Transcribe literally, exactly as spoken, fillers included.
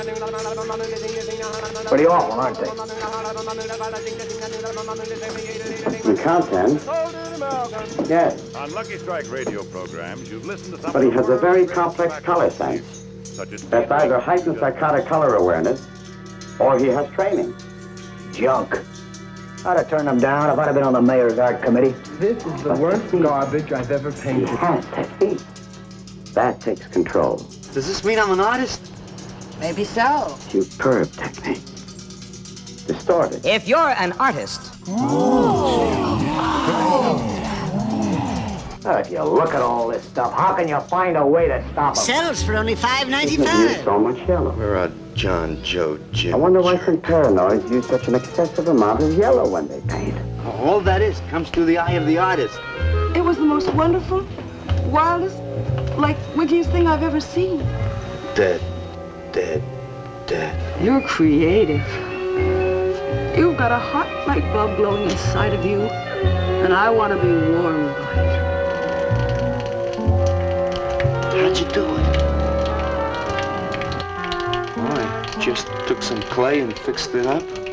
Pretty awful, aren't they? In content, yes. On Lucky Strike radio programs, you've listened to something. But he has a very complex color sense. Such as That's either heightened psychotic color awareness, or he has training. Junk. I'd have turned them down if I'd have been on the mayor's art committee. This is the worst garbage I've ever He painted. has technique. That takes control. Does this mean I'm an artist? Maybe so. Superb technique. Distorted. If you're an artist, Now, if you look at all this stuff, how can you find a way to stop them? Sells for only five Isn't it use ninety-five. so much yellow? We're a John Joe Jim. I wonder why some paranoids use such an excessive amount of yellow when they paint. All that is comes through the eye of the artist. It was the most wonderful, wildest, like, wickiest thing I've ever seen. Dead, dead, dead. You're creative. You've got a hot light bulb glowing inside of you, and I want to be warmed by it. How'd you do it? Oh, I just took some clay and fixed it up.